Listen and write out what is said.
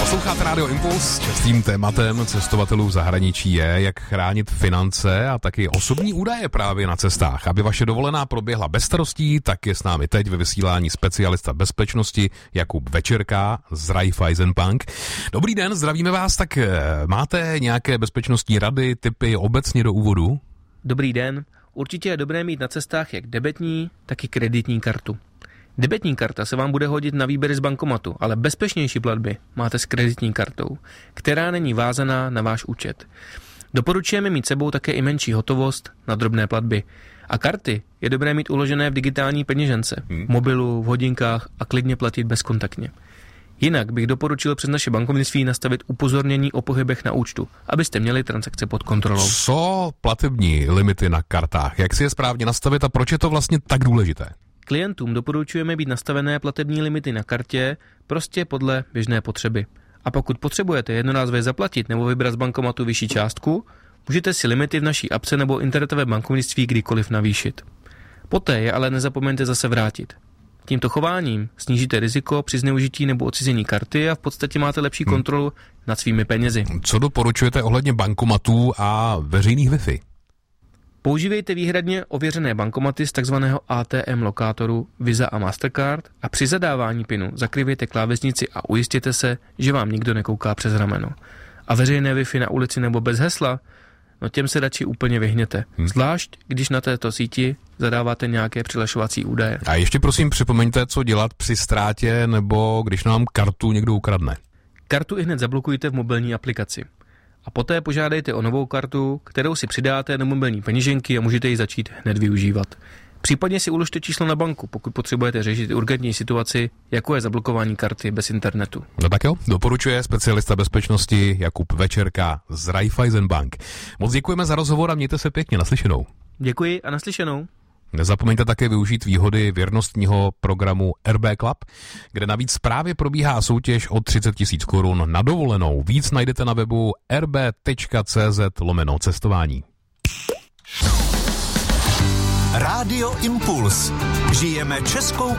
Posloucháte Radio Impuls. Častým tématem cestovatelů v zahraničí je, jak chránit finance a taky osobní údaje právě na cestách. Aby vaše dovolená proběhla bez starostí, tak je s námi teď ve vysílání specialista bezpečnosti Jakub Večerka z Raiffeisen Bank. Dobrý den, zdravíme vás. Tak máte nějaké bezpečnostní rady, tipy obecně do úvodu? Dobrý den. Určitě je dobré mít na cestách jak debetní, tak i kreditní kartu. Debetní karta se vám bude hodit na výběry z bankomatu, ale bezpečnější platby máte s kreditní kartou, která není vázaná na váš účet. Doporučujeme mít sebou také i menší hotovost na drobné platby. A karty je dobré mít uložené v digitální peněžence, v mobilu, v hodinkách a klidně platit bezkontaktně. Jinak bych doporučil přes naše bankovnictví nastavit upozornění o pohybech na účtu, abyste měli transakce pod kontrolou. Co platební limity na kartách? Jak si je správně nastavit a proč je to vlastně tak důležité? Klientům doporučujeme být nastavené platební limity na kartě prostě podle běžné potřeby. A pokud potřebujete jednorázově zaplatit nebo vybrat z bankomatu vyšší částku, můžete si limity v naší apce nebo internetovém bankovnictví kdykoliv navýšit. Poté je ale nezapomeňte zase vrátit. Tímto chováním snížíte riziko při zneužití nebo odcizení karty a v podstatě máte lepší kontrolu nad svými penězi. Co doporučujete ohledně bankomatů a veřejných Wi-Fi? Používejte výhradně ověřené bankomaty z takzvaného ATM lokátoru Visa a Mastercard a při zadávání PINu zakryvějte klávesnici a ujistěte se, že vám nikdo nekouká přes rameno. A veřejné Wi-Fi na ulici nebo bez hesla? No těm se radši úplně vyhněte. Zvlášť, když na této síti zadáváte nějaké přihlašovací údaje. A ještě prosím připomeňte, co dělat při ztrátě nebo když nám kartu někdo ukradne. Kartu ihned zablokujte v mobilní aplikaci. A poté požádejte o novou kartu, kterou si přidáte do mobilní peněženky a můžete ji začít hned využívat. Případně si uložte číslo na banku, pokud potřebujete řešit urgentní situaci, jako je zablokování karty bez internetu. No tak jo, doporučuje specialista bezpečnosti Jakub Večerka z Raiffeisen Bank. Moc děkujeme za rozhovor a mějte se pěkně, naslyšenou. Děkuji a naslyšenou. Nezapomeňte také využít výhody věrnostního programu RB Club, kde navíc právě probíhá soutěž o 30 000 korun na dovolenou. Víc najdete na webu rb.cz/cestování. Rádio Impuls. Žijeme českou